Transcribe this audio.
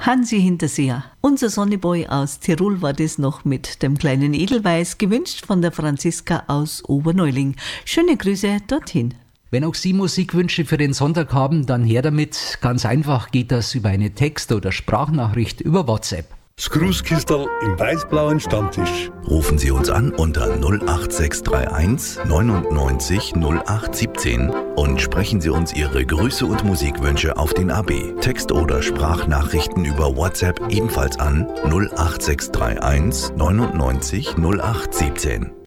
Hansi Hinterseher. Unser Sonnyboy aus Tirol war das noch mit dem kleinen Edelweiß, gewünscht von der Franziska aus Oberneuling. Schöne Grüße dorthin. Wenn auch Sie Musikwünsche für den Sonntag haben, dann her damit. Ganz einfach geht das über eine Text- oder Sprachnachricht über WhatsApp. Das Grußkistel im weiß-blauen Stammtisch. Rufen Sie uns an unter 08631 99 0817 und sprechen Sie uns Ihre Grüße und Musikwünsche auf den AB. Text- oder Sprachnachrichten über WhatsApp ebenfalls an 08631 99 0817.